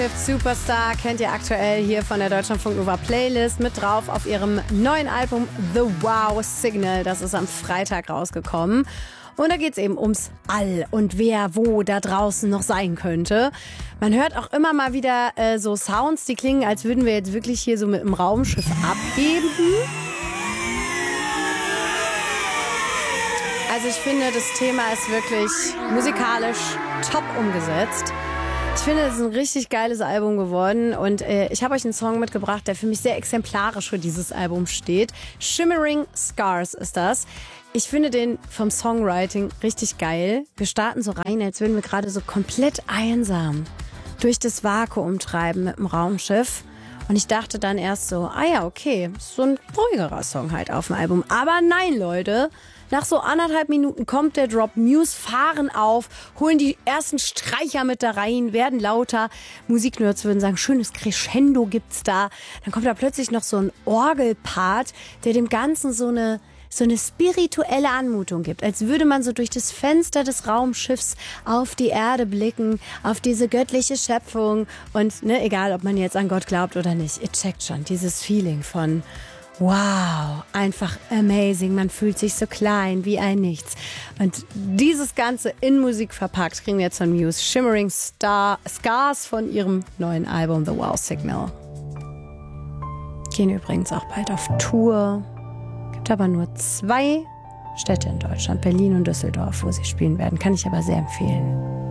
Superstar kennt ihr aktuell hier von der Deutschlandfunk Nova Playlist mit drauf auf ihrem neuen Album The Wow Signal. Das ist am Freitag rausgekommen. Und da geht es eben ums All und wer wo da draußen noch sein könnte. Man hört auch immer mal wieder so Sounds, die klingen, als würden wir jetzt wirklich hier so mit einem Raumschiff abheben. Also ich finde, das Thema ist wirklich musikalisch top umgesetzt. Ich finde, es ist ein richtig geiles Album geworden und ich habe euch einen Song mitgebracht, der für mich sehr exemplarisch für dieses Album steht. Shimmering Scars ist das. Ich finde den vom Songwriting richtig geil. Wir starten so rein, als würden wir gerade so komplett einsam durch das Vakuum treiben mit dem Raumschiff. Und ich dachte dann erst so, okay, so ein ruhigerer Song halt auf dem Album. Aber nein, Leute. Nach so 1,5 Minuten kommt der Drop, Muse fahren auf, holen die ersten Streicher mit da rein, werden lauter. Musiknerds würden sagen, schönes Crescendo gibt's da. Dann kommt da plötzlich noch so ein Orgelpart, der dem Ganzen so eine spirituelle Anmutung gibt. Als würde man so durch das Fenster des Raumschiffs auf die Erde blicken, auf diese göttliche Schöpfung. Und egal, ob man jetzt an Gott glaubt oder nicht, ihr checkt schon dieses Feeling von wow, einfach amazing. Man fühlt sich so klein wie ein Nichts. Und dieses Ganze in Musik verpackt kriegen wir jetzt von Muse. Shimmering Scars von ihrem neuen Album The Wow Signal. Gehen übrigens auch bald auf Tour. Gibt aber nur 2 Städte in Deutschland, Berlin und Düsseldorf, wo sie spielen werden. Kann ich aber sehr empfehlen.